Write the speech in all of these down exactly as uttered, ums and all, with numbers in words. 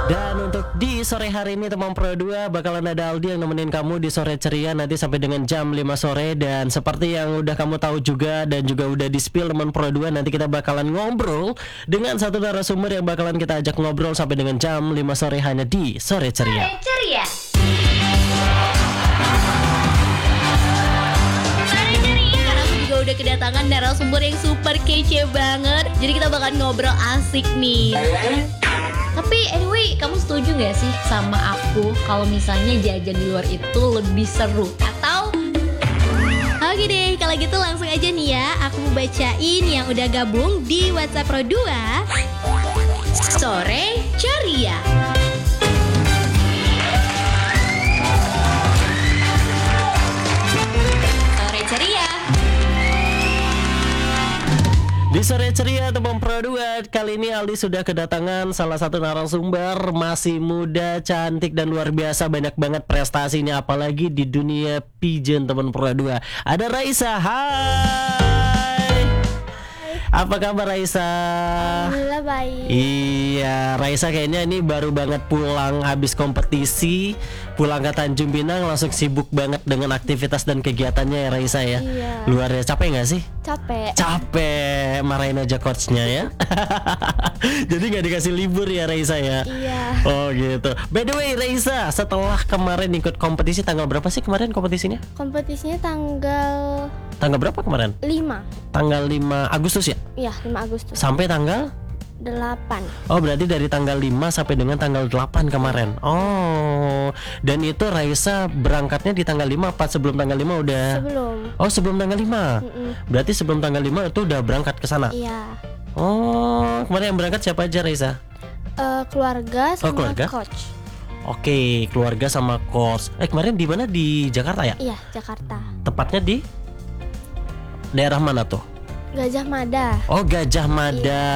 Dan untuk di sore hari ini teman Pro dua bakalan ada Aldi yang nemenin kamu di sore ceria nanti sampai dengan jam lima sore. Dan seperti yang udah kamu tahu juga dan juga udah di spill teman Pro dua, nanti kita bakalan ngobrol dengan satu narasumber yang bakalan kita ajak ngobrol sampai dengan jam lima sore hanya di sore ceria. Sore ceria. Udah kedatangan narasumber yang super kece banget. Jadi kita bakal ngobrol asik nih. Tapi anyway, kamu setuju gak sih sama aku kalau misalnya jajan di luar itu lebih seru? Atau oke deh, kalau gitu langsung aja nih ya, aku mau bacain yang udah gabung di WhatsApp Pro dua Sore Ceria. Sore Ceria. Di sore ceria teman Pro dua, kali ini Aldi sudah kedatangan salah satu narasumber masih muda, cantik dan luar biasa, banyak banget prestasinya apalagi di dunia pigeon teman Pro dua. Ada Raisa. Hai. Apa kabar Raisa? Alhamdulillah baik. Iya, Raisa kayaknya ini baru banget pulang habis kompetisi, pulang ke Tanjung Pinang langsung sibuk banget dengan aktivitas dan kegiatannya ya Raisa ya. Iya. Luar biasa, capek nggak sih? Capek. Capek, marahin aja coachnya ya. Jadi nggak dikasih libur ya Raisa ya. Iya. Oh gitu. By the way Raisa, setelah kemarin ikut kompetisi, tanggal berapa sih kemarin kompetisinya? Kompetisinya tanggal Tanggal berapa kemarin? lima. Tanggal lima Agustus ya? Iya, lima Agustus. Sampai tanggal? delapan. Oh berarti dari tanggal lima sampai dengan tanggal delapan kemarin. Oh, dan itu Raisa berangkatnya di tanggal lima apa sebelum tanggal lima udah? Sebelum. Oh sebelum tanggal lima. Mm-mm. Berarti sebelum tanggal lima itu udah berangkat ke sana? Iya. Oh, kemarin yang berangkat siapa aja Raisa? Eh, keluarga sama Oh, keluarga? coach. Oke, keluarga sama coach. Eh kemarin di mana, di Jakarta ya? Iya, Jakarta. Tepatnya di daerah mana tuh? Gajah Mada. Oh Gajah Mada.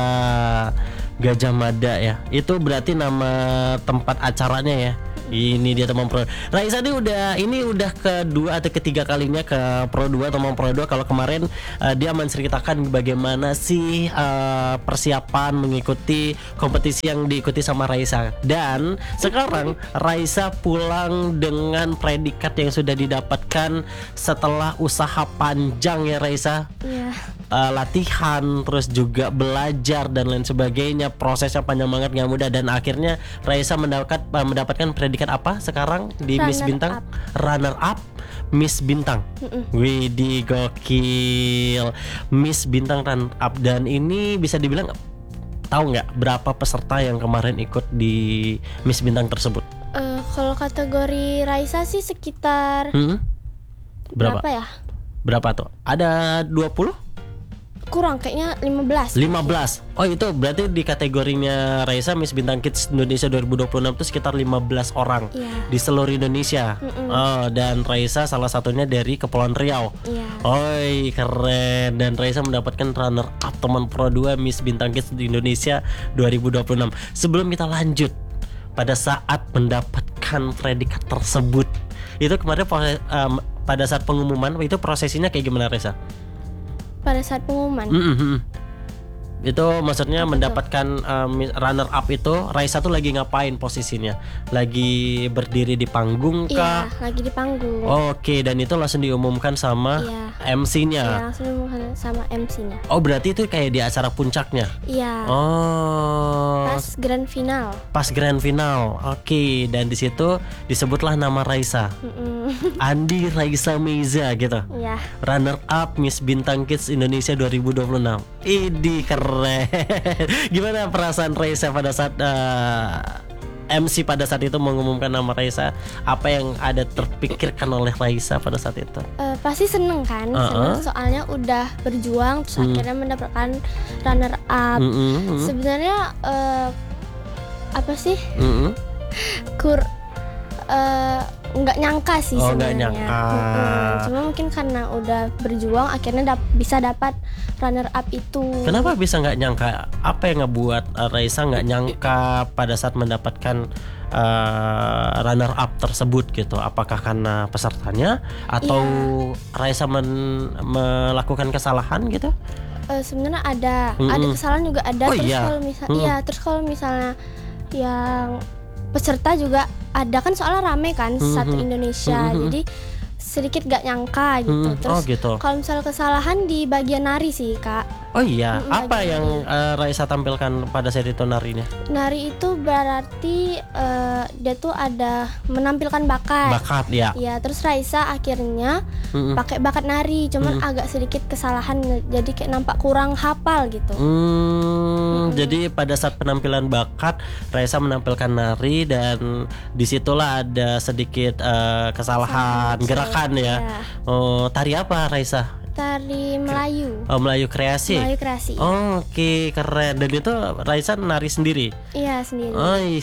Gajah Mada ya. Itu berarti nama tempat acaranya ya. Ini dia teman Pro. Raisa ini udah ini udah kedua atau ketiga kalinya ke Pro dua teman Pro dua. Kalau kemarin uh, dia menceritakan bagaimana sih uh, persiapan mengikuti kompetisi yang diikuti sama Raisa. Dan sekarang Raisa pulang dengan predikat yang sudah didapatkan setelah usaha panjang ya Raisa. Iya. Uh, latihan terus juga belajar dan lain sebagainya, prosesnya panjang banget, nggak mudah, dan akhirnya Raisa mendapat uh, mendapatkan predikat apa sekarang di Runner Miss Bintang? up. Runner up Miss Bintang. Widih gokil, Miss Bintang runner up. Dan ini bisa dibilang, tahu nggak berapa peserta yang kemarin ikut di Miss Bintang tersebut? Eh, kalau kategori Raisa sih sekitar Hmm? Berapa? berapa ya? Berapa tuh? Ada dua puluh? Kurang, kayaknya lima belas. lima belas. Oh itu berarti di kategorinya Raisa Miss Bintang Kids Indonesia dua ribu dua puluh enam itu sekitar lima belas orang. Iya. Di seluruh Indonesia. Oh, dan Raisa salah satunya dari Kepulauan Riau. Iya. Oi keren. Dan Raisa mendapatkan runner up teman Pro dua Miss Bintang Kids di Indonesia dua ribu dua puluh enam. Sebelum kita lanjut, pada saat mendapatkan predikat tersebut, itu kemarin proses, um, pada saat pengumuman itu prosesinya kayak gimana Raisa? Pada saat pengumuman. Mm-hmm. Itu maksudnya Apa mendapatkan um, runner up itu Raisa tuh lagi ngapain posisinya? Lagi berdiri di panggung kah? Iya, lagi di panggung. Oke, dan itu langsung diumumkan sama Iya. M C-nya. Iya, langsung diumumkan sama M C-nya. Oh, berarti itu kayak di acara puncaknya. Iya. Oh. Pas grand final. Pas grand final. Oke, dan di situ disebutlah nama Raisa. Mm-mm. Andi Raisa Meiza gitu. Iya. Runner up Miss Bintang Kids Indonesia dua ribu dua puluh enam. Idi keren. Gimana perasaan Raisa pada saat uh, M C pada saat itu mengumumkan nama Raisa? Apa yang ada terpikirkan oleh Raisa pada saat itu? Eh, pasti seneng kan, Uh-uh. seneng soalnya udah berjuang terus Hmm. akhirnya mendapatkan runner up. Mm-mm, mm-mm, Sebenarnya eh, apa sih mm-mm. kur eh, nggak nyangka sih Oh, nggak sebenarnya. nyangka. Mm-mm. Cuma mungkin karena udah berjuang akhirnya dap- bisa dapat runner up itu. Kenapa bisa nggak nyangka? Apa yang ngebuat uh, Raisa nggak nyangka pada saat mendapatkan uh, runner up tersebut gitu? Apakah karena pesertanya atau Raisa men- melakukan kesalahan gitu? Eh, sebenarnya ada Mm-mm. ada kesalahan juga ada. Oh, terus iya? kalau misal Mm-mm. iya terus kalau misalnya yang peserta juga ada kan soalnya rame kan Mhm. satu Indonesia, Mhm. jadi sedikit gak nyangka gitu. Hmm, Terus oh gitu. kalau misalnya kesalahan di bagian nari sih kak. Oh iya, Mm-mm, apa bagian yang eh, Raisa tampilkan pada saat itu narinya? Nari itu berarti eh, dia tuh ada menampilkan bakat. Bakat ya. Ya, terus Raisa akhirnya Mm-mm. pakai bakat nari, cuman Mm. agak sedikit kesalahan, jadi kayak nampak kurang hafal gitu. Hmm, jadi pada saat penampilan bakat, Raisa menampilkan nari dan disitulah ada sedikit eh, kesalahan Kesalahan, gerakan ya. ya. Oh, tari apa Raisa? Tari Melayu. Oh, Melayu kreasi. Melayu kreasi. Oh, Oke, keren. Dan itu Raisa nari sendiri. Iya, sendiri. Oh, ih,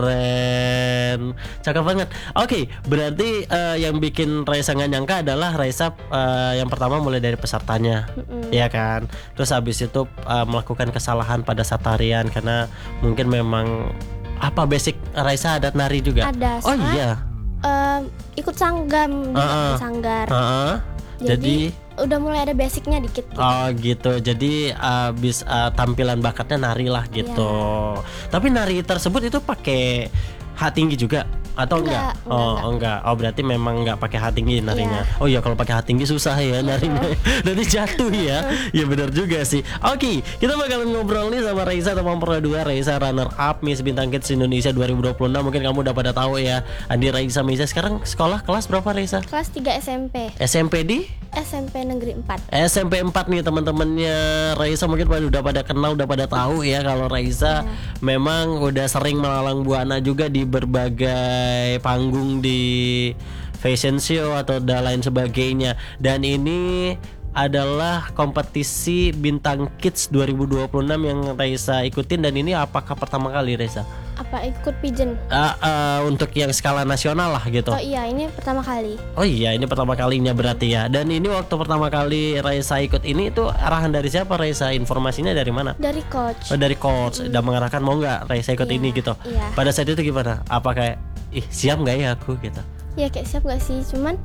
keren, cakep banget. Oke, berarti eh, yang bikin Raisa nggak nyangka adalah Raisa eh, yang pertama mulai dari pesertanya, Mm-mm. ya kan. Terus habis itu eh, melakukan kesalahan pada saat tarian karena mungkin memang apa basic Raisa adat nari juga. Ada. Oh soalnya, iya. em, ikut sanggam di Uh-uh. sanggar. Heeh. Jadi, udah mulai ada basicnya dikit gitu. oh gitu. Jadi habis eh, tampilan bakatnya nari lah gitu. Tapi nari tersebut itu pakai hak tinggi juga atau enggak? Enggak, enggak, oh, enggak. enggak. Oh, berarti memang enggak pakai hak tinggi narinya. Iya. Oh iya, kalau pakai hak tinggi susah ya narinya. Nanti jatuh ya. Ya benar juga sih. Oke, kita bakalan ngobrol nih sama Raisa teman Pro dua, Raisa runner up Miss Bintang Kids Indonesia dua ribu dua puluh enam. Mungkin kamu udah pada tahu ya. Andi Raisa Miza sekarang sekolah kelas berapa Raisa? Kelas tiga S M P. S M P di S M P Negeri empat. S M P empat nih teman-temannya Raisa, mungkin pada udah pada kenal, udah pada tahu ya kalau Raisa memang udah sering melalang buana juga di berbagai panggung di fashion show atau dan lain sebagainya. Dan ini adalah kompetisi Bintang Kids dua ribu dua puluh enam yang Raisa ikutin. Dan ini apakah pertama kali Raisa? Apa ikut pigeon? Ah, ah, untuk yang skala nasional lah gitu. Oh iya, ini pertama kali. Oh iya, ini pertama kalinya berarti ya. Dan ini waktu pertama kali Raisa ikut ini itu arahan dari siapa Raisa? Informasinya dari mana? Dari coach. Oh, dari coach. Udah mengarahkan mau nggak Raisa ikut Iya, ini gitu. iya. Pada saat itu gimana? Apa kayak ih siap nggak ya aku gitu? Ya kayak siap gak sih? Cuman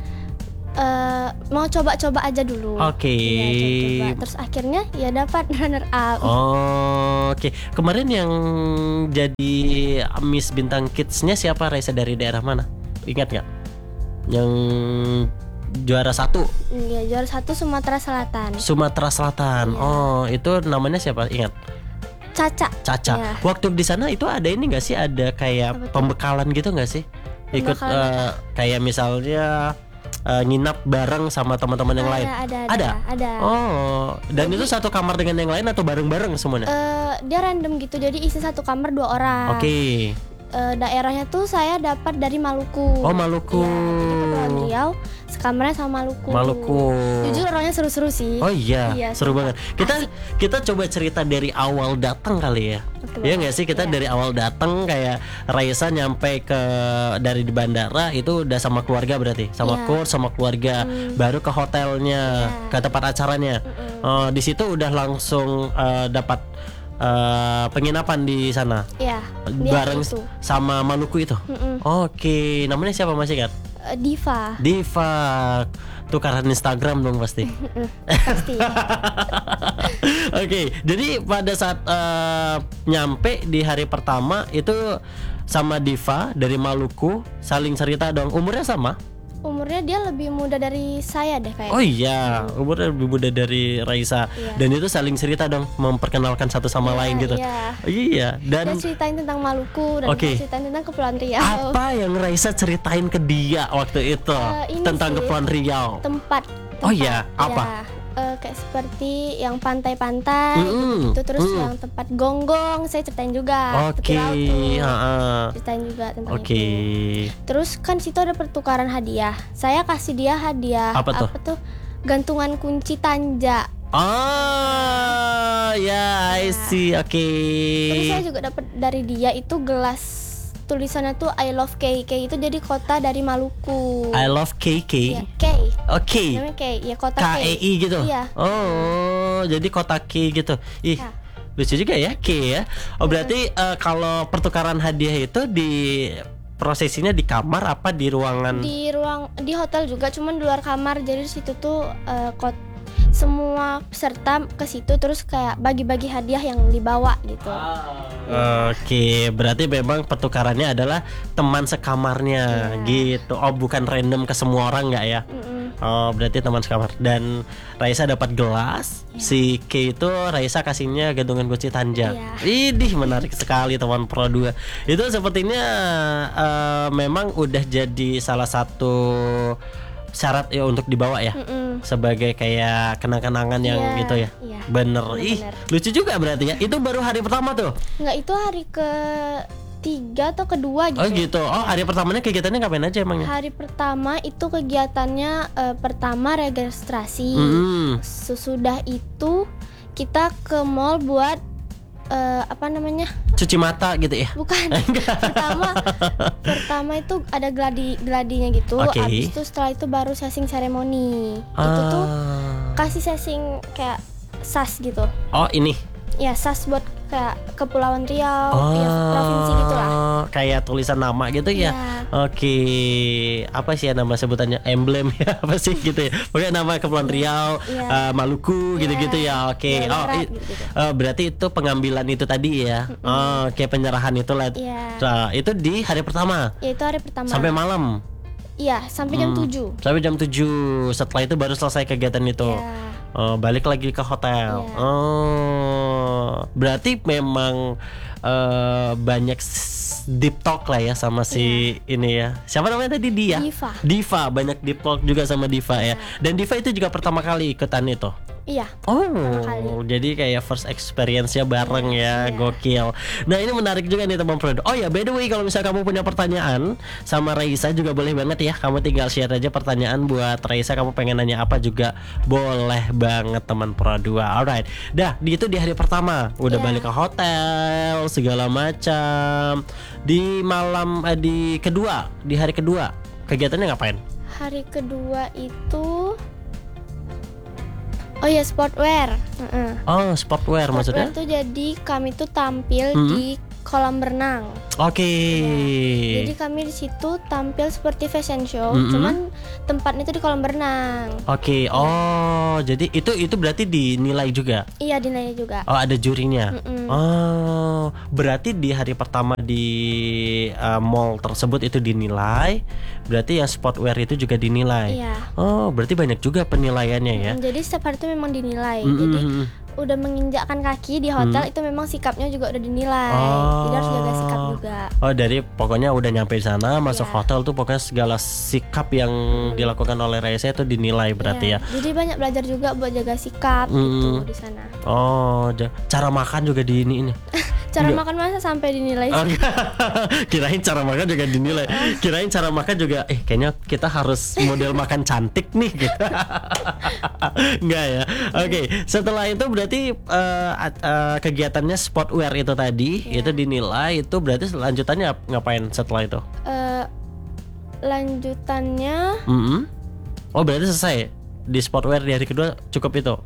eh, mau coba-coba aja dulu. Oke. Iya, coba-coba. Terus akhirnya ya dapat runner up. Oh, oke. Kemarin yang jadi Miss Bintang Kids-nya siapa Raisa, dari daerah mana? Ingat nggak? Yang juara satu Iya, juara satu Sumatera Selatan. Sumatera Selatan. Iya. Oh, itu namanya siapa? Ingat? Caca. Caca. Iya. Waktu di sana itu ada ini nggak sih? Ada Apa kayak tuh? pembekalan gitu nggak sih? Ikut Pembekalan eh, kayak misalnya eh, nginap bareng sama teman-teman yang Ada, lain. ada, Ada? ada, ada. Oh, dan itu satu kamar dengan yang lain atau bareng-bareng semuanya? Eh, dia random gitu, jadi isi satu kamar dua orang. Oke. Eh, daerahnya tuh saya dapat dari Maluku. Oh, Maluku. Iya, jadi Kepulauan Riau, sekamarnya sama Maluku. Maluku. Jujur orangnya seru-seru sih. Oh iya, Iya, seru sumpah. banget. Kita kita coba cerita dari awal datang kali ya. Oke, Iya boleh. nggak sih, kita Iya. dari awal datang kayak Raisa nyampe ke dari di bandara itu udah sama keluarga berarti, sama Iya. coach sama keluarga, baru ke hotelnya, Iya. ke tempat acaranya. Oh, di situ udah langsung eh, dapat eh, penginapan di sana Iya, dia bareng itu. sama Maluku itu. Mm-mm. Oke, namanya siapa masih ingat? Eh, Diva. Diva. Tukaran Instagram dong pasti. Pasti. Oke, jadi pada saat eh, nyampe di hari pertama itu sama Diva dari Maluku saling cerita dong. Umurnya sama? Umurnya dia lebih muda dari saya deh kayak. Oh iya, umurnya lebih muda dari Raisa. Iya. Dan itu saling cerita dong, memperkenalkan satu sama Iya, lain gitu. iya. Oh, iya, dan Dia ceritain tentang Maluku dan Oke. saya ceritain tentang Kepulauan Riau. apa yang Raisa ceritain ke dia waktu itu Eh, ini tentang sih, Kepulauan Riau? Tempat. Oh tempat. iya, apa? Ya, eh, kayak seperti yang pantai-pantai Mm-mm, gitu, terus mm. yang tempat gonggong saya ceritain juga. Oke, Tepi laut tuh. ha-ha. Ceritain juga tentang Oke. itu. Terus kan situ ada pertukaran hadiah. Saya kasih dia hadiah Apa tuh? tuh? Gantungan kunci tanja. Oh, ya, I see. Oke. Terus saya juga dapat dari dia itu gelas, tulisannya tuh I love K. K itu jadi kota dari Maluku. I love K K. Iya, K. Oke. Namanya K. Ya kota K K. E I gitu. Iya. Oh, jadi kota K gitu. Ih. Ya. Lucu juga ya K ya. Oh, berarti eh, kalau pertukaran hadiah itu di prosesinya di kamar apa di ruangan? Di ruang di hotel juga, cuman di luar kamar. Jadi di situ tuh eh, kot semua peserta ke situ terus kayak bagi-bagi hadiah yang dibawa gitu. Oke, berarti memang pertukarannya adalah teman sekamarnya gitu. Oh, bukan random ke semua orang nggak ya? Mm-mm. Oh, berarti teman sekamar. Dan Raisa dapat gelas, si K itu Raisa kasihnya gantungan kunci Tanja. Iya. Idih, menarik sekali teman Pro dua. Itu sepertinya eh, memang udah jadi salah satu syarat ya untuk dibawa ya. Mm-mm. Sebagai kayak kenang-kenangan yang Iya, gitu ya. iya. Bener. Ih, Bener-bener. lucu juga berarti ya. Itu baru hari pertama tuh. Nggak, itu hari ke tiga atau kedua gitu. Oh gitu. Oh, hari pertamanya kegiatannya ngapain aja emangnya? Hari pertama itu kegiatannya eh, pertama registrasi. Mm. Sesudah itu kita ke mall buat eh, apa namanya? Cuci mata gitu ya. Bukan. pertama pertama itu ada gladi gladinya gitu. Oke. Abis itu setelah itu baru sesing seremoni. Itu tuh Ah. kasih sesing kayak sas gitu. Oh, ini. Ya, sas buat kayak Kepulauan Riau, Oh, ya provinsi gitulah. kayak tulisan nama gitu ya. Iya. Oke, apa sih ya nama sebutannya? Emblem ya, apa sih gitu ya? Pokoknya nama Kepulauan Riau, Iya. eh, Maluku, Iya. gitu-gitu ya. Oke. Jawa Oh, Barat, i- gitu-gitu. eh, berarti itu pengambilan itu tadi ya. Oh, kayak penyerahan itu lah. Iya. Nah, itu di hari pertama Ya, itu hari pertama. sampai malam. Iya, sampai jam Hmm, tujuh. Sampai jam tujuh. Setelah itu baru selesai kegiatan itu. Iya. Oh, balik lagi ke hotel. Iya. Oh, berarti memang eh, banyak s- deep talk lah ya sama si ini ya. Siapa namanya tadi dia? Diva. Diva, banyak deep talk juga sama Diva ya. Dan Diva itu juga pertama kali ikutan itu. Iya. Oh, kali. jadi kayak first experience-nya bareng ya, Iya. gokil. Nah, ini menarik juga nih teman Pro. Oh ya, by the way, kalau misalnya kamu punya pertanyaan sama Raisa juga boleh banget ya. Kamu tinggal share aja pertanyaan buat Raisa. Kamu pengen nanya apa juga boleh banget teman Pro dua. Alright, dah di itu di hari pertama udah Iya. balik ke hotel segala macam. Di malam eh, di kedua, di hari kedua kegiatannya ngapain? Hari kedua itu Oh ya, sportwear. Heeh. Oh, sportwear maksudnya? Sportwear tuh jadi kami tuh tampil Hmm. di kolam renang. Oke. Jadi kami di situ tampil seperti fashion show, Mm-mm. cuman tempatnya itu di kolam renang. Oke, oh, jadi itu itu berarti dinilai juga. Iya, dinilai juga. Oh, ada jurinya. Mm-mm. Oh, berarti di hari pertama di uh, mall tersebut itu dinilai. Berarti yang sportwear itu juga dinilai. Iya. Oh, berarti banyak juga penilaiannya ya. Mm, Jadi setiap hari itu memang dinilai. Mm-mm. Jadi udah menginjakkan kaki di hotel itu memang sikapnya juga udah dinilai. Jadi harus jaga sikap juga. Oh, dari pokoknya udah nyampe di sana, masuk Iya. hotel tuh pokoknya segala sikap yang dilakukan oleh Raisa itu dinilai berarti ya. Iya. Jadi banyak belajar juga buat jaga sikap gitu Mm. di sana. Oh, ja- cara makan juga di ini ini. Cara Enggak. makan masa sampai dinilai Oh, sih? enggak. Kirain cara makan juga dinilai. Kirain cara makan juga eh kayaknya kita harus model makan cantik nih gitu. Enggak ya. Oke, setelah itu berarti eh, at- eh, kegiatannya sportwear itu tadi Iya. itu dinilai, itu berarti lanjutannya ap- ngapain setelah itu? Eh, lanjutannya Mm-mm. Oh, berarti selesai di sportwear di hari kedua cukup itu.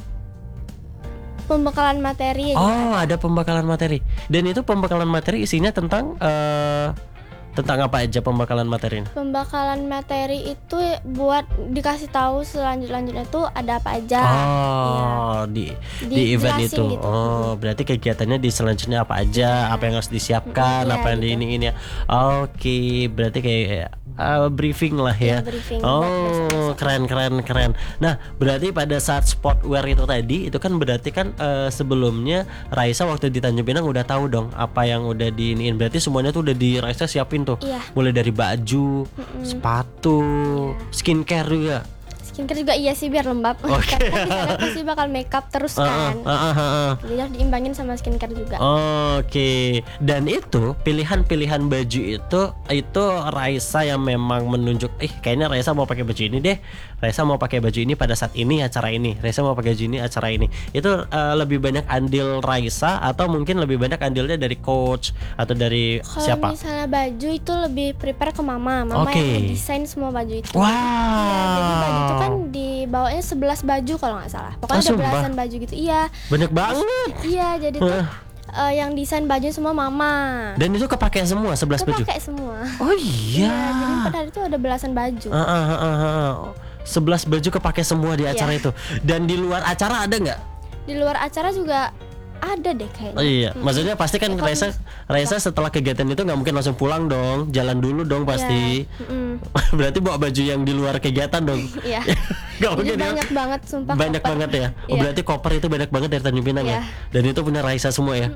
pembekalan materi ya. Oh, ada pembekalan materi. Dan itu pembekalan materi isinya tentang eh, tentang apa aja pembekalan materinya? Pembekalan materi itu buat dikasih tahu selanjut-lanjutnya tuh ada apa aja. Oh, di di event Dijelasin itu. gitu. Oh, berarti kegiatannya di selanjutnya apa aja, apa yang harus disiapkan, Iya, apa yang di gitu. ini ini ya. Oke, berarti kayak uh, briefing lah ya. Iya, briefing buat Oh, besok-besok. keren keren keren. Nah, berarti pada saat sportwear itu tadi, itu kan berarti kan eh, sebelumnya Raisa waktu di Tanjung Pinang udah tahu dong apa yang udah diiniin. Berarti semuanya tuh udah di Raisa siapin tuh. Iya. Mulai dari baju, sepatu, skincare juga. Skincare juga iya sih biar lembab. Oke. Karena di sana pasti bakal makeup terus kan. Ah, ah, ah, ah. Jadi harus diimbangin sama skincare juga. Oke, dan itu pilihan-pilihan baju itu itu Raisa yang memang menunjuk, eh kayaknya Raisa mau pakai baju ini deh, Raisa mau pakai baju ini pada saat ini acara ini, Raisa mau pakai baju ini acara ini. Itu eh, lebih banyak andil Raisa atau mungkin lebih banyak andilnya dari coach atau dari Kalau siapa? misalnya baju itu lebih prepare ke mama, mama Oke. yang desain semua baju itu. Wow. Iya, jadi baju itu kan dibawanya sebelas baju kalau nggak salah. Pokoknya Oh, ada sumpah? belasan baju gitu. Iya, Banyak banget. iya. Jadi tuh eh, yang desain baju semua mama. Dan itu kepake semua sebelas baju. Kepakai semua. Oh Iya, iya. jadi pada hari itu ada belasan baju. Ah, ah, ah, ah, ah. sebelas baju kepake semua di acara Iya. itu. Dan di luar acara ada nggak? Di luar acara juga ada deh kayaknya. Oh iya, Mm. maksudnya pasti kan Ya, kalau Raisa, Raisa setelah kegiatan itu nggak mungkin langsung pulang dong, jalan dulu dong pasti. Iya. Mm-mm. Berarti bawa baju yang di luar kegiatan dong. Iya. Gak Jadi mungkin ya. banyak banget sumpah. Banyak koper. banget ya. Oh, Iya. berarti koper itu banyak banget dari Tanjung Pinang ya. Iya. Dan itu punya Raisa semua ya.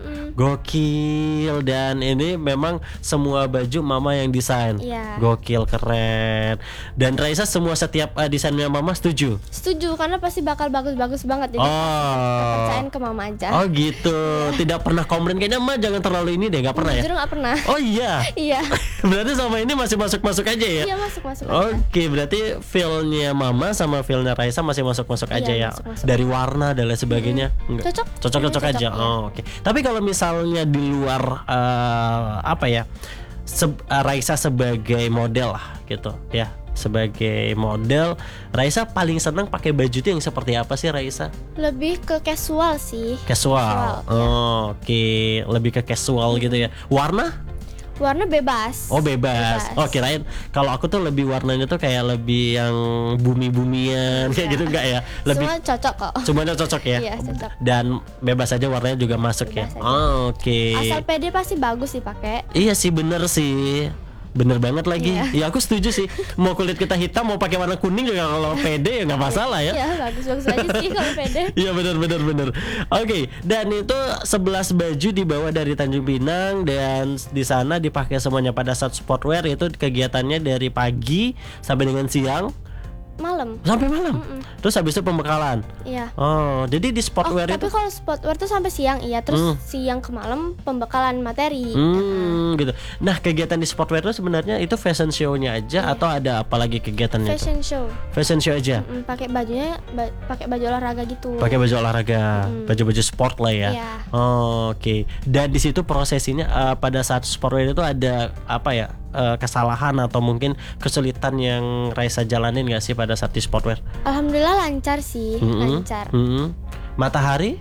Gokil. Dan ini memang semua baju mama yang desain. Iya. Gokil, keren. Dan Raisa semua setiap uh, desainnya mama setuju. Setuju karena pasti bakal bagus-bagus banget. Jadi Oh. percayaan ke mama aja. Oh gitu. Tidak pernah komplain kayaknya mah jangan terlalu ini deh, nggak pernah ya. Jujur nggak pernah. Oh iya. Iya. Berarti sama ini masih masuk-masuk aja ya. Iya masuk-masuk aja. Oke, berarti feel-nya Mama sama feel-nya Raisa masih masuk-masuk Iya, aja ya. masuk-masuk. Dari warna dan lain sebagainya. Enggak. Cocok. Cocok-cocok Cocok, aja. iya. Oh, oke. Tapi kalau misalnya di luar eh, apa ya? se- eh, Raisa sebagai model lah gitu ya. Sebagai model, Raisa paling senang pakai baju itu yang seperti apa sih Raisa? Lebih ke casual sih. Casual. Casual, Oh, oke, lebih ke casual gitu ya. Warna? Warna bebas. Oh bebas. Bebas. Oh kirain kalau aku tuh lebih warnanya tuh kayak lebih yang bumi-bumian kayak gitu enggak ya? Lebih Semua cocok kok. semuanya cocok ya. Iya, cocok. Dan bebas aja warnanya juga masuk ya. Bebas aja. Oh, oke. Asal pede pasti bagus dipakai. Iya sih bener sih. Bener banget lagi. Iya. Ya aku setuju sih. Mau kulit kita hitam mau pakai warna kuning juga kalau pede ya nggak masalah ya. Iya, bagus-bagus aja sih kalau pede. Iya benar benar benar. Oke, dan itu sebelas baju dibawa dari Tanjung Pinang dan di sana dipakai semuanya pada saat sportwear itu kegiatannya dari pagi sampai dengan siang Malam. sampai malam. Terus habis itu pembekalan. Iya. Oh, jadi di Oh, sportwear tapi itu kalau sportwear tuh sampai siang iya, terus Hmm. siang ke malam pembekalan materi. Hmm, gitu. Nah, kegiatan di sportwear itu sebenarnya itu fashion show-nya aja atau ada apa lagi kegiatannya itu? Fashion show. Fashion show aja. Mm, pakai bajunya ba- pakai baju olahraga gitu. Pakai baju olahraga, baju-baju sport lah ya. Iya. Oh, oke. Dan di situ prosesinya eh, pada saat sportwear itu ada apa ya? eh, kesalahan atau mungkin kesulitan yang Raisa jalanin nggak sih pada saat di sportwear? Alhamdulillah lancar sih, Mm-mm. lancar. Mm-mm. Matahari?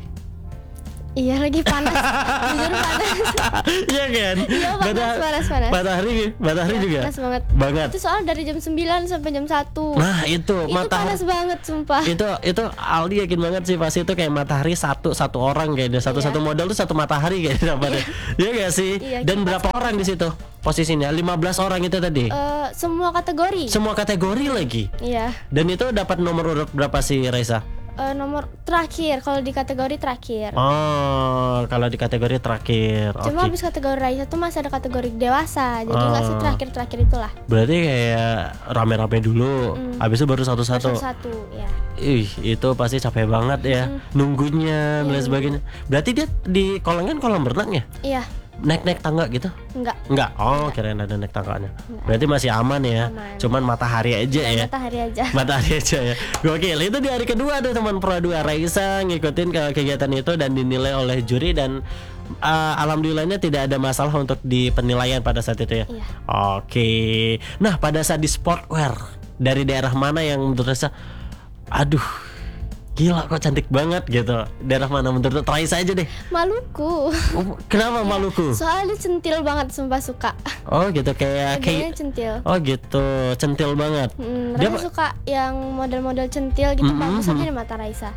Iya lagi panas. Jujur panas. Iya kan? Iya, panas, Mata- panas, panas. Matahari, matahari Iya, juga. panas banget. Banget. Itu soal dari jam sembilan sampai jam satu. Nah, itu, Itu matahari. panas banget sumpah. itu itu Aldi yakin banget sih pasti itu kayak matahari satu satu orang kayaknya satu satu Iya. model tuh satu matahari kayaknya dapatnya. Iya gak sih? Iya, Dan kipas berapa orang di situ posisinya? lima belas orang itu tadi. Eh, semua kategori. Semua kategori lagi. Iya. Dan itu dapat nomor urut berapa sih Raisa? Eh, nomor terakhir kalau di kategori terakhir. Oh, kalau di kategori terakhir. Cuma Oke. habis kategori Raisa tuh masih ada kategori dewasa. Jadi nggak sih Oh. terakhir-terakhir itulah. Berarti kayak rame-rame dulu. Habis itu baru satu-satu. Satu-satu ya. Ih, itu pasti capek banget ya. Nunggunya dan lain sebagainya. Berarti dia di kolam kan kolam renang ya? Iya, Naik-naik tangga gitu? enggak. Enggak. Oh, kirain ada naik tangganya. Berarti masih aman ya. Aman. Cuman matahari aja ya. Matahari aja. Matahari aja ya. Gokil. Itu di hari kedua tuh teman Pro dua Raisa ngikutin ke kegiatan itu dan dinilai oleh juri dan uh, alhamdulillahnya tidak ada masalah untuk di penilaian pada saat itu ya. Iya. Oke. Nah, pada saat di sportwear dari daerah mana yang menurut Raisa aduh gila kok cantik banget gitu. Daerah mana menurut Raisa aja deh. Maluku. Oh, kenapa Maluku? Soalnya centil banget sumpah suka. Oh gitu kayak Modelnya kayak centil. oh gitu centil banget. Hmm, Dia Raisa pa- suka yang model-model centil gitu bagus aja di mata Raisa.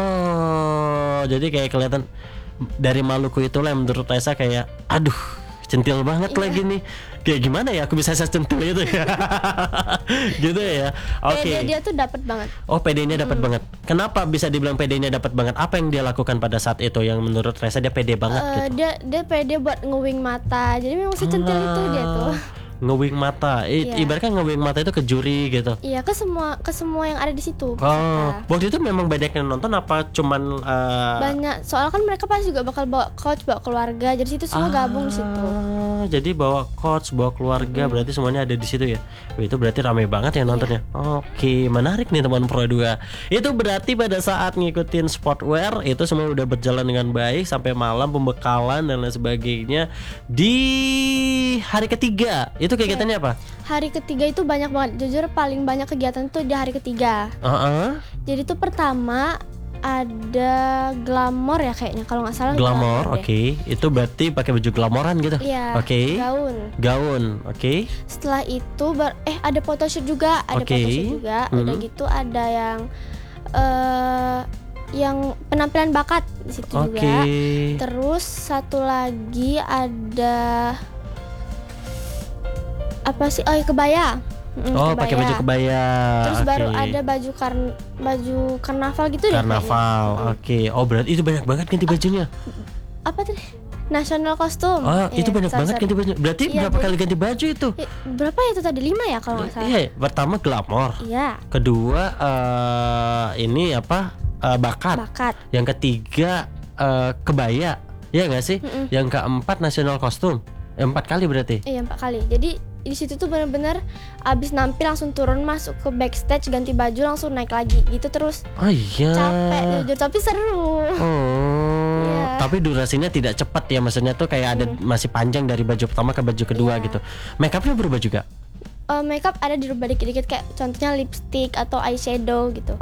Oh, jadi kayak kelihatan dari Maluku itulah yang menurut Raisa kayak aduh, centil banget Iya. lagi nih. Kayak gimana ya aku bisa secentil itu ya. Gitu ya. Oke. Pede dia tuh dapat banget. Oh, P D-nya dapat banget. Kenapa bisa dibilang P D-nya dapat banget? Apa yang dia lakukan pada saat itu yang menurut Raisa dia pede banget Eh, gitu? dia dia pede buat ngewing mata. Jadi memang secentil itu dia tuh. Ngewing mata. I- Iya. Ibaratnya ngewing mata itu ke juri gitu. Iya, ke semua ke semua yang ada di situ. Oh, peserta. waktu itu memang banyak yang nonton apa cuman uh, Banyak. Soalnya kan mereka pasti juga bakal bawa coach, bawa keluarga. Jadi situ semua gabung di situ. Ah, jadi bawa coach, bawa keluarga, berarti semuanya ada di situ ya. Wah, itu berarti ramai banget ya nontonnya. Oke, menarik nih teman Pro dua. Itu berarti pada saat ngikutin sportwear itu semua udah berjalan dengan baik sampai malam pembekalan dan lain sebagainya. Di hari ketiga, itu kegiatannya apa? Hari ketiga itu banyak banget. Jujur paling banyak kegiatan tuh di hari ketiga. Heeh. Jadi tuh pertama ada glamor ya kayaknya kalau nggak salah. Glamor, deh. oke. Itu berarti pakai baju glamoran gitu. Iya. Oke. Gaun. Gaun, oke. Setelah itu bar- eh ada photoshoot juga, ada Oke. photoshoot juga. Udah Hmm. gitu ada yang eh yang penampilan bakat di situ Oke. juga. Terus satu lagi ada apa sih? Oh, ya, kebaya. Mm, Oh, pakai baju kebaya. Terus baru Oke. ada baju karn baju karnaval gitu deh. Karnaval. Oke. Oh, berarti itu banyak banget ganti bajunya. kayaknya. Apa tadi? National costume. Oh, Iya, itu banyak sorry, banget sorry. ganti baju. Berarti Iya, berapa jadi- kali ganti baju itu? Eh, berapa ya itu tadi? Lima ya kalau nggak salah. Iya, pertama glamor. Iya, Kedua eh ini apa? Eh, bakat. bakat. Yang ketiga eh, kebaya. Ya nggak sih? Mm-mm. Yang keempat national costume. Eh, empat kali berarti. Iya, empat kali. Jadi di situ tuh bener-bener abis nampil langsung turun masuk ke backstage ganti baju langsung naik lagi gitu terus. Oh iya. Capek jujur tapi seru. Oh, Iya. tapi durasinya tidak cepat ya, maksudnya tuh kayak ada masih panjang dari baju pertama ke baju kedua Iya. gitu. Make upnya berubah juga. Eh, makeup ada dirubah dikit-dikit kayak contohnya lipstick atau eyeshadow gitu.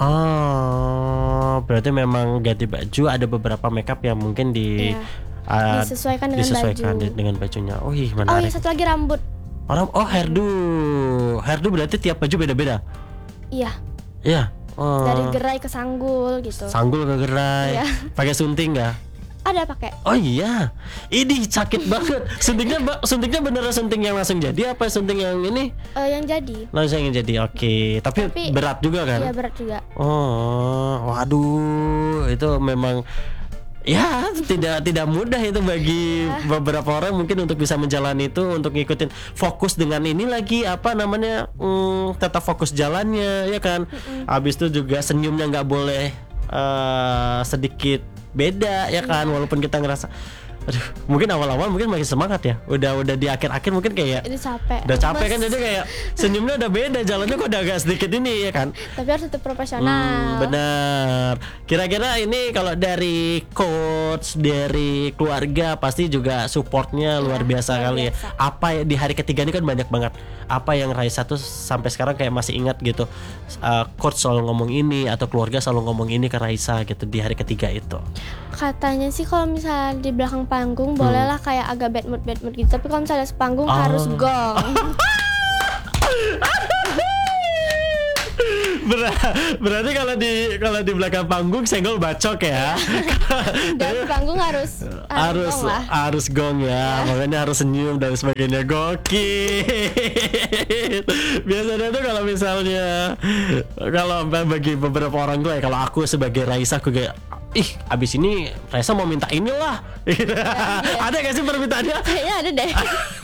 Oh, berarti memang ganti baju ada beberapa make up yang mungkin di Iya. uh, Disesuaikan dengan disesuaikan baju. di- dengan bajunya. Oh, ih Oh menarik. iya, satu lagi rambut. Orang oh hairdo. Hairdo berarti tiap baju beda-beda. Iya, Iya. Oh. dari gerai ke sanggul gitu. Sanggul ke gerai. Iya. Pakai sunting nggak? Ada pakai. Oh iya. Ini sakit banget. Suntiknya ba- suntiknya beneran sunting yang langsung jadi apa sunting yang ini? Eh, yang jadi. Langsung yang jadi. Oke. Tapi, Tapi- berat juga kan? Iya, berat juga. Oh, waduh, itu memang ya tidak tidak mudah itu bagi beberapa orang mungkin untuk bisa menjalani itu, untuk ngikutin fokus dengan ini lagi apa namanya hmm, tetap fokus jalannya ya kan. Habis itu juga senyumnya nggak boleh eh, sedikit beda ya kan, walaupun kita ngerasa aduh, mungkin awal-awal mungkin masih semangat ya, udah udah di akhir-akhir mungkin kayak Ini capek. udah capek kan, Mas. jadi kayak senyumnya udah beda, jalannya kok udah agak sedikit ini ya kan. Tapi harus tetap profesional. Hmm, benar. Kira-kira ini kalau dari coach, dari keluarga pasti juga supportnya luar biasa luar kali ya. biasa. Apa ya, di hari ketiga ini kan banyak banget. Apa yang Raisa tuh sampai sekarang kayak masih ingat gitu. Uh, coach selalu ngomong ini atau keluarga selalu ngomong ini ke Raisa gitu di hari ketiga itu. Katanya sih kalau misalnya di belakang panggung bolehlah kayak agak bad mood bad mood gitu. Tapi kalau misalnya sepanggung Oh. harus gong. Ber- berarti kalau di kalau di belakang panggung senggol bacok ya. Dan panggung harus harus gong lah. harus gong ya, makanya harus senyum dan sebagainya. Gokil. Biasanya tuh kalau misalnya kalau bagi beberapa orang tuh ya, kalau aku sebagai Raisa aku kayak ih abis ini Raisa mau minta inilah. Ada gak sih permintaannya? Kayaknya ada deh.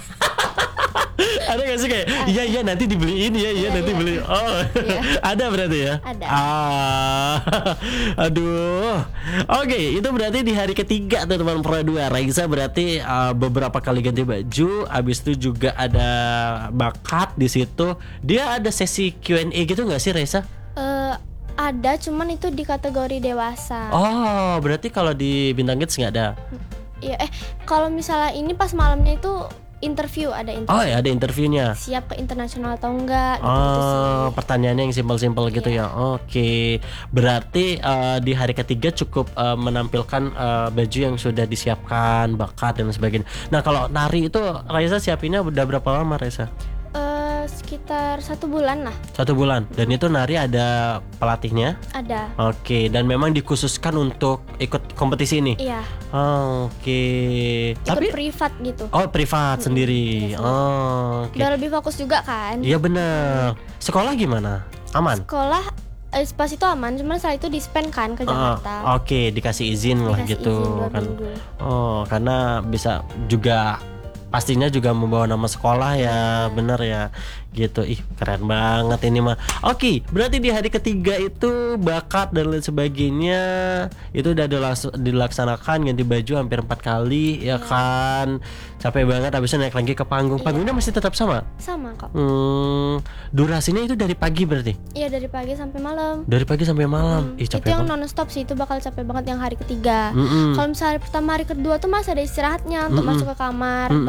Ada gak sih kayak iya iya nanti dibeliin ya, iya Iya, nanti iya. beli. Oh, ada berarti ya? Ada. Ah, aduh. Oke, itu berarti di hari ketiga tuh teman Pro dua. Raisa berarti uh, beberapa kali ganti baju, habis itu juga ada bakat di situ. Dia ada sesi Q and A gitu nggak sih Raisa? Eh, ada, cuman itu di kategori dewasa. Oh, berarti kalau di Bintang Kids nggak ada. Iya, eh kalau misalnya ini pas malamnya itu interview, ada interview. Oh ya, ada interviewnya. Siap ke internasional atau enggak gitu, sih. Oh, pertanyaannya yang simpel-simpel gitu Iya. ya. Oke, berarti eh, di hari ketiga cukup eh, menampilkan eh, baju yang sudah disiapkan, bakat dan sebagainya. Nah, kalau nari itu Raisa siapinnya udah berapa lama Raisa? Eh, sekitar satu bulan lah Satu bulan. Dan itu nari ada pelatihnya. ada. Oke, dan memang dikhususkan untuk ikut kompetisi ini. Iya, Oh, oke. ikut Tapi privat gitu. oh privat sendiri. privat sendiri. Oh, oke. Udah lebih fokus juga kan. Iya benar. Sekolah gimana? Aman? Sekolah eh, pas itu aman, cuman setelah itu dispen kan ke Ah, Jakarta. Oke, dikasih izin lah Dikasih gitu izin dua kan. minggu. Oh, karena bisa juga pastinya juga membawa nama sekolah ya, bener ya. Gitu. Ih, keren banget ini mah. Oke, berarti di hari ketiga itu bakat dan lain sebagainya itu udah dilas- dilaksanakan, ganti baju hampir empat kali ya kan. Capek banget, habisnya naik lagi ke panggung. Panggungnya masih tetap sama? Sama kok. Hmm, durasinya itu dari pagi berarti? Iya, dari pagi sampai malam. Dari pagi sampai malam. Ih, Itu capek yang banget. non stop sih, itu bakal capek banget yang hari ketiga. Mm-mm. Kalau misalnya hari pertama hari kedua tuh masih ada istirahatnya untuk Mm-mm. masuk ke kamar, Mm-mm. baru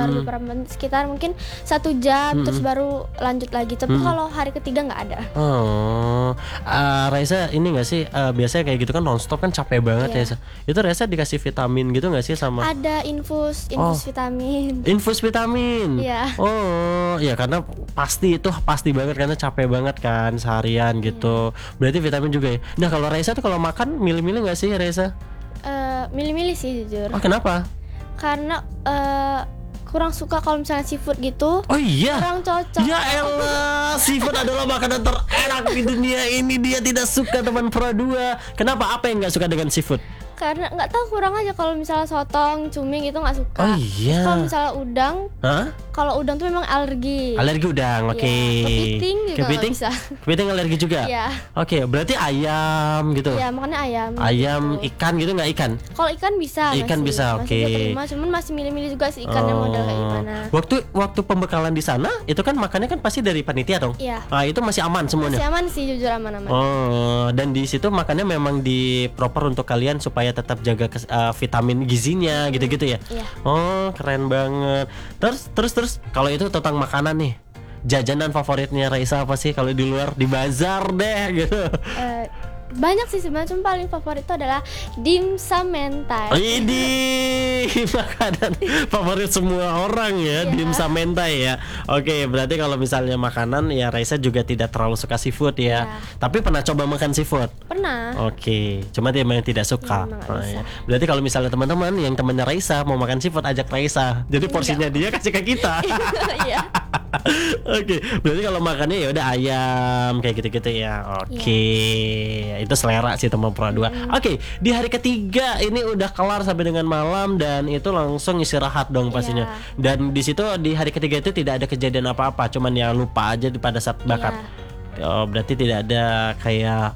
beberapa menit, sekitar mungkin satu jam Mm-mm. terus baru lanjut lagi. Tapi Mm-mm. kalau hari ketiga nggak ada. Oh, uh, Raisa ini nggak sih uh, biasanya kayak gitu kan nonstop kan capek banget Iya. ya. Itu Raisa dikasih vitamin gitu nggak sih sama Ada infus, infus Oh. vitamin. infus vitamin? Iya. Oh, ya karena pasti itu pasti banget karena capek banget kan seharian gitu. Berarti vitamin juga ya. Nah kalau Raisa tuh kalau makan milih-milih nggak sih Raisa? Eh, milih-milih sih jujur. Oh kenapa? Karena eh, kurang suka kalau misalnya seafood gitu. Oh iya. Kurang cocok. Ya elah, seafood adalah makanan terenak di dunia ini. Dia tidak suka teman Pro dua. Kenapa? Apa yang nggak suka dengan seafood? Karena nggak tahu, kurang aja kalau misalnya sotong, cumi gitu nggak suka. Oh iya. Kalau misalnya udang, Hah? kalau udang tuh memang alergi. Alergi udang, oke. Iya, kepiting juga nggak Kepiting? bisa. Kepiting alergi juga. Iya. Oke, berarti ayam gitu. Ya makanya ayam. Ayam, gitu. ikan gitu nggak ikan? Kalau ikan bisa. Ikan masih, bisa, masih oke. bisa terima, cuman masih milih-milih juga sih ikannya model kayak gimana. Waktu waktu pembekalan di sana itu kan makannya kan pasti dari panitia dong. Iya. Ah itu masih aman semuanya. Masih aman sih jujur, aman-aman. Oh, dan di situ makannya memang di proper untuk kalian supaya tetap jaga kes- uh, vitamin gizinya gitu-gitu ya. Iya. Oh, keren banget. Terus terus terus kalau itu tentang makanan nih. Jajanan favoritnya Raisa apa sih kalau di luar di bazar deh gitu. Eh, banyak sih sebenarnya, cuma paling favorit itu adalah dimsum mentai. Ini makanan favorit semua orang ya, Iya. dimsum mentai ya. Oke, berarti kalau misalnya makanan ya Raisa juga tidak terlalu suka seafood ya. Iya. Tapi pernah coba makan seafood? Pernah. Oke, cuma dia memang tidak suka. Iya, memang nggak Oh, bisa. ya. Berarti kalau misalnya teman-teman yang temannya Raisa mau makan seafood, ajak Raisa. Jadi porsinya dia kasih ke kita. Iya. Oke, berarti kalau makannya ya udah ayam kayak gitu-gitu ya. Oke, itu selera sih teman Pro dua. Oke, di hari ketiga ini udah kelar sampai dengan malam dan itu langsung istirahat dong pastinya. Dan di situ di hari ketiga itu tidak ada kejadian apa-apa, cuman ya lupa aja di pada saat bakat. Oh, berarti tidak ada kayak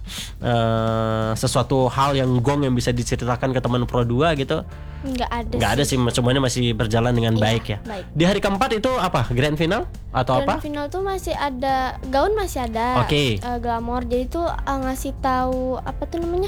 eh, sesuatu hal yang gong yang bisa diceritakan ke teman Pro dua gitu. Nggak ada. Nggak ada sih, semuanya masih berjalan dengan Iya, baik ya. baik. Di hari keempat itu apa? Grand final atau Grand apa? final tuh masih ada gaun, masih ada. Oke. Eh, glamor. Jadi tuh eh, ngasih tahu apa tuh namanya?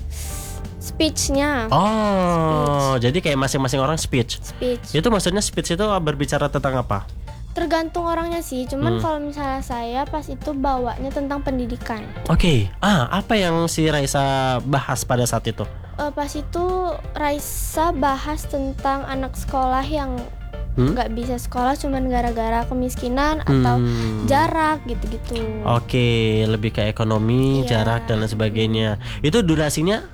Speech-nya. Oh, jadi kayak masing-masing orang speech. Speech. Itu maksudnya speech itu berbicara tentang apa? Tergantung orangnya sih. Hmm. Cuman kalau misalnya saya pas itu bawanya tentang pendidikan. Oke. Ah, apa yang si Raisa bahas pada saat itu? Eh, pas itu Raisa bahas tentang anak sekolah yang Hmm? nggak bisa sekolah cuman gara-gara kemiskinan atau Hmm. jarak gitu-gitu. Oke, lebih ke ekonomi, Iya. jarak dan lain sebagainya. Itu durasinya?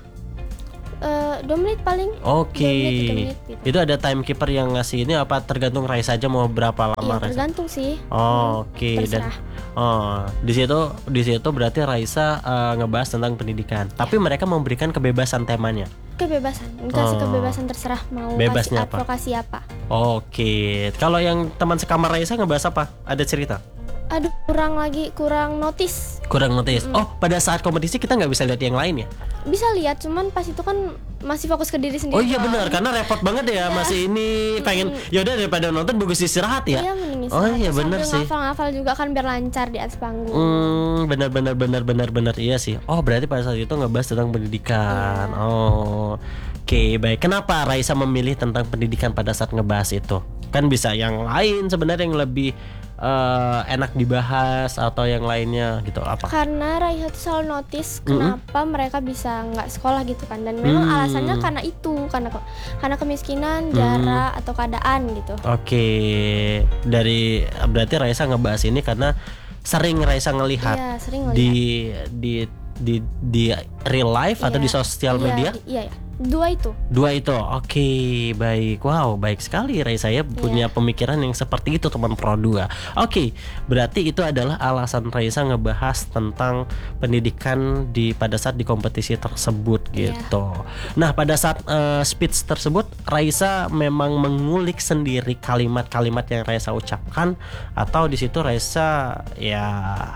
Eh, dua menit paling. Oke. Dua menit, tiga menit gitu. Itu ada timekeeper yang ngasih ini apa tergantung Raisa aja mau berapa lama Iya, Raisa? tergantung sih. Oh, oke. Dan terserah. oh, di situ di situ berarti Raisa eh, ngebahas tentang pendidikan. Tapi mereka memberikan kebebasan temanya. Kebebasan, dikasih Oh. kebebasan terserah mau Bebasnya kasih apa? advokasi apa. Oke. Kalau yang teman sekamar Raisa ngebahas apa? Ada cerita? Aduh, kurang lagi, kurang notice. Kurang notice. Oh, pada saat kompetisi kita nggak bisa lihat yang lain ya? Bisa lihat, cuman pas itu kan masih fokus ke diri sendiri. Oh iya kan. benar, karena repot banget ya masih ini pengen. Ya udah daripada nonton bagus istirahat ya. Iya, mending Oh istirahat. iya Terus benar sambil sih. ngafal-ngafal juga kan biar lancar di atas panggung. Hmm, benar benar benar benar benar iya sih. Oh, berarti pada saat itu ngebahas tentang pendidikan. Iya. Oh. Oke, baik. Kenapa Raisa memilih tentang pendidikan pada saat ngebahas itu? Kan bisa yang lain sebenarnya yang lebih eh, enak dibahas atau yang lainnya gitu apa? Karena Raiha tuh selalu notice kenapa mereka bisa nggak sekolah gitu kan, dan memang Hmm. alasannya karena itu, karena karena kemiskinan, jarak atau keadaan gitu. Oke, dari berarti Raisa ngebahas ini karena sering Raisa ngelihat Iya, sering ngeliat. di di di di real life atau Iya. di sosial Iya, media? di- Iya, iya. Dua itu. Dua itu. Oke, baik. Wow, baik sekali Raisa ya punya pemikiran yang seperti itu teman Pro dua. Oke, berarti itu adalah alasan Raisa ngebahas tentang pendidikan di pada saat di kompetisi tersebut Iya. gitu. Nah, pada saat eh, speech tersebut Raisa memang mengulik sendiri kalimat-kalimat yang Raisa ucapkan atau di situ Raisa ya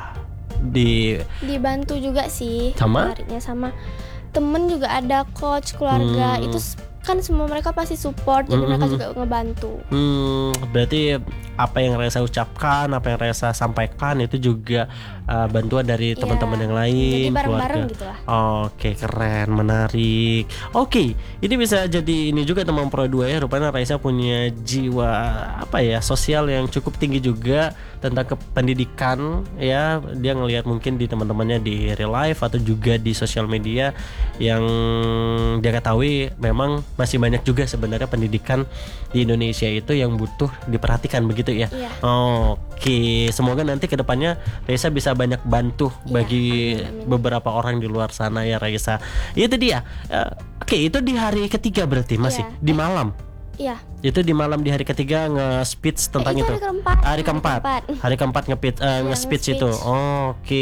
di Dibantu juga sih. Sama? Larinya sama temen juga ada, coach, keluarga. Hmm. Itu s- kan semua mereka pasti support, jadi Hmm, mereka hmm, juga ngebantu. Hmm, berarti apa yang Raisa ucapkan, apa yang Raisa sampaikan itu juga uh, bantuan dari Iya. teman-teman yang lain, Jadi bareng-bareng keluarga. gitu lah. Oke, keren, menarik. Oke, ini bisa jadi ini juga teman Pro dua ya. Rupanya Raisa punya jiwa apa ya, sosial yang cukup tinggi juga tentang kependidikan ya. Dia ngelihat mungkin di teman-temannya di real life atau juga di sosial media yang dia ketahui memang masih banyak juga sebenarnya pendidikan di Indonesia itu yang butuh diperhatikan begitu ya. Iya. Oke, semoga nanti kedepannya Raisa bisa banyak bantu Iya, bagi amin, amin. beberapa orang di luar sana ya Raisa. Itu dia. Eh, Oke, itu di hari ketiga berarti masih Iya. di malam. Iya. Itu di malam di hari ketiga nge-speech tentang Eh, itu itu. hari keempat. Hari keempat. Hari keempat. Hari keempat nge-speech eh, Iya, nge-speech nge-speech. itu. Oke.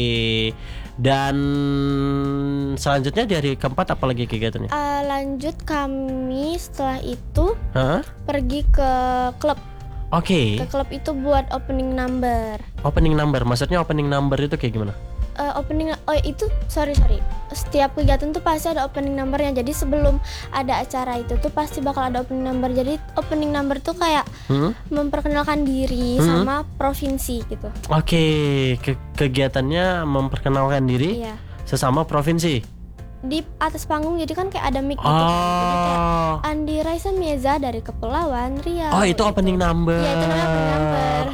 Dan selanjutnya di hari keempat apa lagi kegiatannya? Eh, lanjut kami setelah itu Hah? pergi ke klub. Oke. Ke klub itu buat opening number. Opening number. Maksudnya opening number itu kayak gimana? Eh, opening oh itu sorry sorry setiap kegiatan tuh pasti ada opening numbernya. Jadi sebelum ada acara itu tuh pasti bakal ada opening number. Jadi opening number tuh kayak Hmm? memperkenalkan diri Hmm? sama provinsi gitu. Oke, ke- kegiatannya memperkenalkan diri Iya. sesama provinsi. Di atas panggung jadi kan kayak ada mic gitu kan. Jadi kayak Oh. Andi Raisa Mieza dari Kepulauan Riau. Oh, itu gitu. opening number. Iya, itu namanya opening number.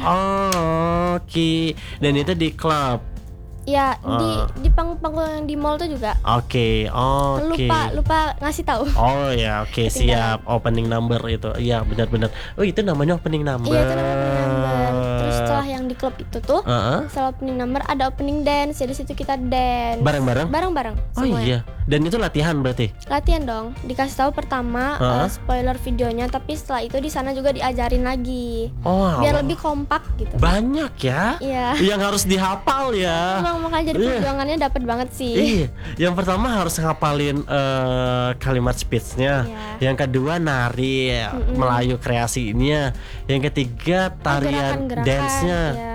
Oh, oke. Dan itu di klub. Ya, Ah. di di panggung-panggung yang di mall tuh juga. Oke, oke. Lupa lupa ngasih tahu. Oh ya, oke, Ketinggalan. siap. Opening number itu. Iya, benar-benar. Oh, itu namanya opening number. Iya, itu namanya opening number. Terus setelah yang di klub itu tuh, Heeh. setelah opening number ada opening dance. Jadi situ kita dance. Bareng-bareng? Bareng-bareng. Oh semuanya. iya. Dan itu latihan berarti. Latihan dong. Dikasih tahu pertama Hah? eh, spoiler videonya, tapi setelah itu di sana juga diajarin lagi. Oh, Biar lebih kompak gitu. banyak ya. Iya. Yang harus dihafal ya. Emang makanya jadi Iya. perjuangannya dapat banget sih. Iya, yang pertama harus ngapalin eh, kalimat speech-nya. Iya. Yang kedua nari Melayu kreasinya. Yang ketiga tarian Gerakan-gerakan, dance-nya. Iya.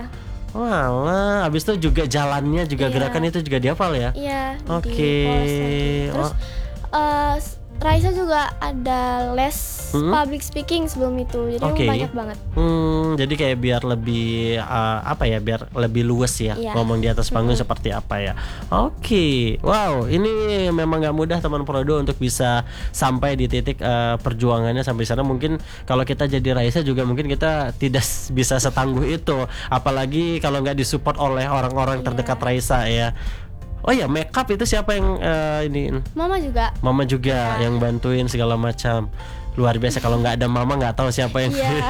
Walah, habis itu juga jalannya juga Iya. gerakan itu juga dihafal ya. Iya. Oke. dipoles lagi. Terus Oh. eh, s- Raisa juga ada les Hmm? public speaking sebelum itu, jadi Oke. banyak banget. Hmm, jadi kayak biar lebih eh, apa ya, biar lebih luas ya Iya. ngomong di atas panggung seperti apa ya. Oke, wow, ini memang nggak mudah teman Prodo untuk bisa sampai di titik eh, perjuangannya sampai sana. Mungkin kalau kita jadi Raisa juga mungkin kita tidak s- bisa setangguh itu, apalagi kalau nggak disupport oleh orang-orang Iya. terdekat Raisa ya. Oh ya, makeup itu siapa yang eh, ini? Mama juga. Mama juga yang bantuin segala macam. Luar biasa, kalau nggak ada mama nggak tahu siapa yang. Iya.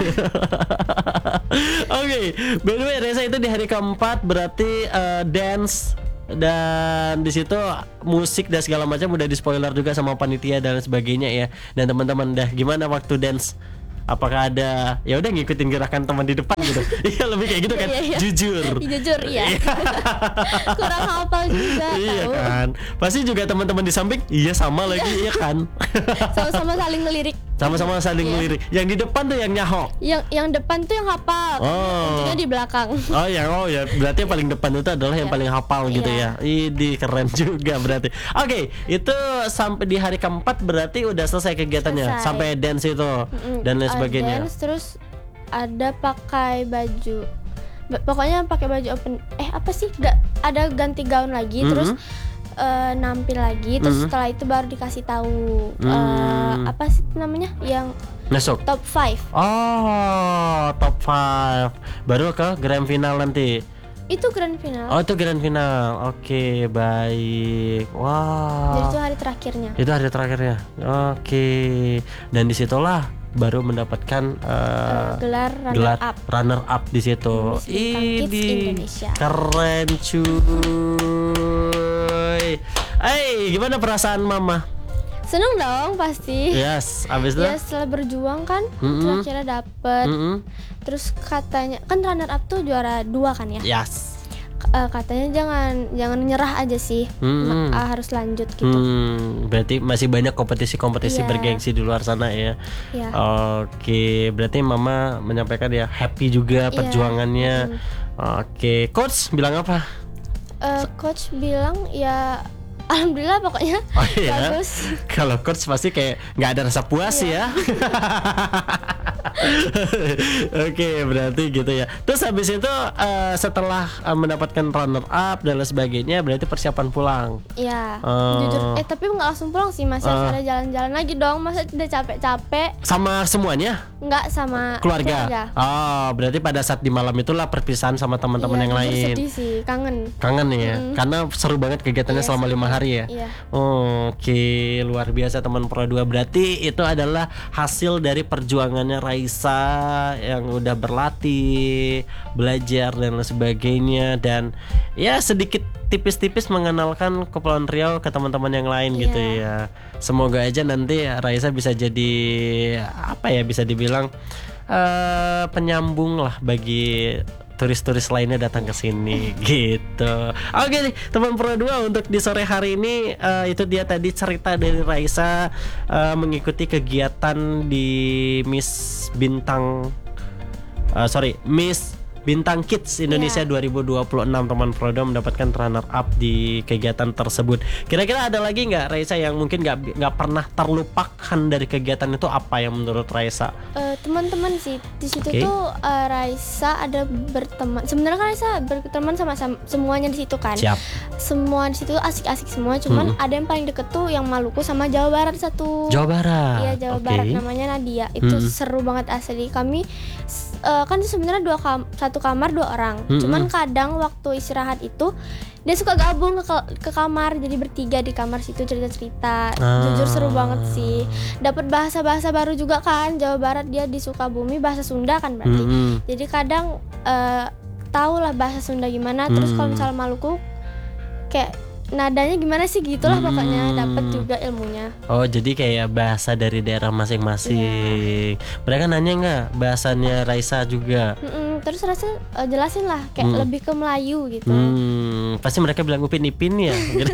Oke, by the way Reza itu di hari keempat berarti eh, dance dan di situ musik dan segala macam udah di spoiler juga sama panitia dan sebagainya ya. Dan teman-teman dah gimana waktu dance? Apakah ada ya udah ngikutin gerakan teman di depan gitu? Iya, lebih kayak gitu kan. Iya, iya. Jujur. Jujur iya. Kurang hafal juga Iya tahu. kan. Pasti juga teman-teman di samping iya sama lagi iya kan. Sama-sama saling ngelirik. Sama-sama saling Iya. ngelirik. Yang di depan tuh yang nyaho. Yang yang depan tuh yang hafal. Oh. Kuncinya di belakang. Oh ya, oh ya, berarti yang paling depan itu adalah yang Iya. paling hafal gitu Iya. ya. Ini keren juga berarti. Oke, itu sampai di hari keempat berarti udah selesai kegiatannya, Selesai. sampai dance itu Mm-mm. dan lain Uh, sebagainya. dance, terus ada pakai baju. Ba- pokoknya pakai baju open. Eh apa sih? Gak ada ganti gaun lagi. Mhm. Terus eh, nampil lagi. Terus Mhm. setelah itu baru dikasih tahu eh, Hmm. apa sih namanya? Yang Masuk. top five. Oh, top five. Baru ke grand final nanti. Itu grand final. Oh, itu grand final. Oke, baik. Jadi Wow. itu hari terakhirnya. Itu hari terakhirnya. Oke. Dan disitulah baru mendapatkan eh, Eh, gelar runner gelar up. runner up di situ. Miss Bintang Kids Ini Indonesia. keren cuy. Eh, gimana perasaan mama? Seneng dong pasti. Yes, abis itu. Ya setelah berjuang kan, Mm-mm. terus akhirnya dapet. Mm-mm. Terus katanya kan runner up tuh juara dua kan ya. Yes. K- eh, katanya jangan jangan nyerah aja sih. Mm-mm. Ma- ah, harus lanjut gitu. Hmm, berarti masih banyak kompetisi-kompetisi Iya. bergengsi di luar sana ya. Ya. Oke, berarti mama menyampaikan ya happy juga Iya. perjuangannya. Mm. Oke, coach bilang apa? Eh, coach bilang ya alhamdulillah pokoknya Oh iya. bagus. Kalau coach pasti kayak nggak ada rasa puas Iya. ya. Oke, berarti gitu ya. Terus habis itu eh, setelah eh, mendapatkan runner up dan lain sebagainya, berarti persiapan pulang. Iya. Oh. Jujur, eh tapi nggak langsung pulang sih, masih harus Ah. ada jalan-jalan lagi dong. Masa udah capek-capek, Sama semuanya? nggak sama Keluarga. Oh, berarti pada saat di malam itulah perpisahan sama teman-teman Iya, yang jujur lain. sedih sih, kangen. Kangen ya, karena seru banget kegiatannya Iya, selama seru lima hari ya. Iya. Oh, Oke, luar biasa teman Pro dua. Berarti itu adalah hasil dari perjuangannya Raisa yang udah berlatih, belajar dan lain sebagainya, dan ya sedikit tipis-tipis mengenalkan Kepulauan Riau ke teman-teman yang lain Iya. gitu ya. Semoga aja nanti Raisa bisa jadi apa ya, bisa dibilang eh, penyambung lah bagi turis-turis lainnya datang ke sini gitu. Oke nih teman Pro dua, untuk di sore hari ini eh, itu dia tadi cerita dari Raisa eh, mengikuti kegiatan di Miss Bintang eh, sorry Miss Bintang Kids Indonesia Iya. dua ribu dua puluh enam. Teman Pro dua mendapatkan runner up di kegiatan tersebut. Kira-kira ada lagi nggak Raisa yang mungkin nggak nggak pernah terlupakan dari kegiatan itu, apa yang menurut Raisa? Eh, teman-teman sih di situ Oke. tuh eh, Raisa ada berteman. Sebenarnya kan Raisa berteman sama, sama semuanya di situ kan. Siap. Semua di situ asik-asik semua. Cuman Mm-mm. ada yang paling deket tuh yang Maluku sama Jawa Barat satu. Jawa Barat. Iya Jawa Oke. Barat, namanya Nadia. Itu Mm-mm. seru banget asli. Kami s- eh, kan sebenarnya dua kam- satu kamar dua orang. Mm-mm. Cuman kadang waktu istirahat itu dia suka gabung ke, ke kamar, jadi bertiga di kamar situ cerita-cerita. Ah. Jujur seru banget sih. Dapat bahasa-bahasa baru juga kan. Jawa Barat dia di Sukabumi bahasa Sunda kan berarti. Mm-mm. Jadi kadang eh tahu lah bahasa Sunda gimana. Terus kalau Hmm. misalnya Maluku kayak nadanya gimana sih gitulah Hmm. pokoknya, dapat juga ilmunya. Oh, jadi kayak bahasa dari daerah masing-masing. Mereka nanya nggak bahasanya Raisa juga? Mm-mm, terus rasa eh, jelasin lah kayak Hmm. lebih ke Melayu gitu. Hmm, pasti mereka bilang upin ipin ya. Gitu.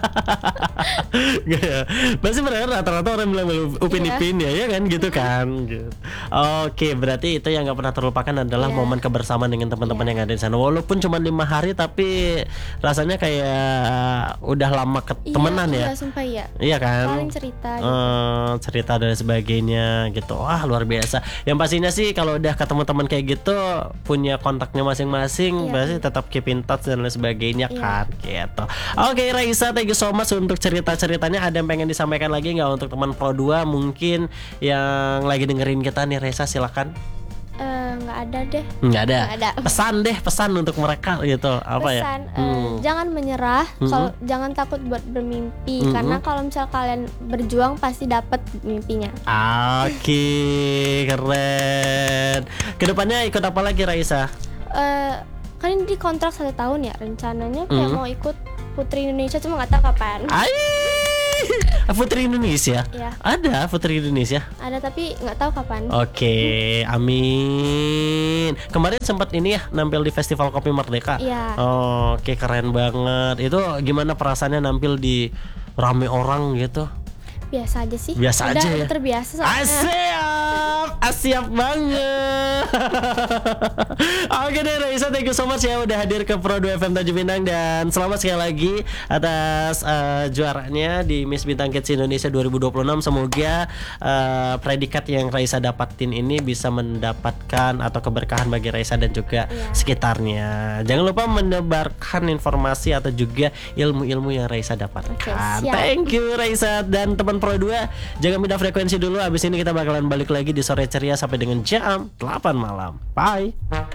Nggak ya? Pasti mereka rata-rata orang bilang upin Iya. ipin ya, ya kan gitu kan. Gitu. Oke, berarti itu yang nggak pernah terlupakan adalah Iya. momen kebersamaan dengan teman-teman Iya. yang ada di sana. Walaupun cuma lima hari, tapi rasanya kayak udah lama ketemenan iya, ya. Iya, sumpah iya. Iya kan? Paling cerita gitu. Eh, cerita dan sebagainya gitu. Wah, luar biasa. Yang pastinya sih kalau udah ketemu teman kayak gitu, punya kontaknya masing-masing, Iya. pasti tetap keep in touch dan lain sebagainya Iya. kan gitu. Oke Raisa, thank you so much untuk cerita-ceritanya. Ada yang pengen disampaikan lagi nggak untuk teman Pro dua mungkin yang lagi dengerin kita nih? Raisa silakan. Eh, nggak ada deh. Nggak ada. Nggak ada. Pesan deh, pesan untuk mereka gitu. Apa ya? Pesan eh, Hmm. jangan menyerah, Mhm. kalau jangan takut buat bermimpi, Mhm. karena kalau misal kalian berjuang pasti dapat mimpinya. Oke, keren. Kedepannya ikut apa lagi Raisa? Eh, kan ini di kontrak satu tahun ya, rencananya kayak Mhm. mau ikut Putri Indonesia, cuma nggak tahu kapan. Ai, Putri Indonesia. Iya. Ada Putri Indonesia. Ada tapi nggak tahu kapan. Oke, amin. Kemarin sempat ini ya nampil di Festival Kopi Merdeka. Iya. Oke, keren banget. Itu gimana perasaannya nampil di rame orang gitu? Biasa aja sih. Biasa Udah, aja ya? udah terbiasa soalnya. Asiap, asiap banget. Oke deh Raisa, thank you so much ya udah hadir ke Pro dua F M Tanjung Pinang, dan selamat sekali lagi atas uh, juaranya di Miss Bintang Kids Indonesia dua ribu dua puluh enam. Semoga uh, predikat yang Raisa dapatin ini bisa mendapatkan atau keberkahan bagi Raisa dan juga Iya. sekitarnya. Jangan lupa menebarkan informasi atau juga ilmu-ilmu yang Raisa dapatkan. Oke, siap. Thank you Raisa dan teman Pro dua. Jangan pindah frekuensi dulu. Abis ini kita bakalan balik lagi di sore ceria sampai dengan jam delapan malam. Bye.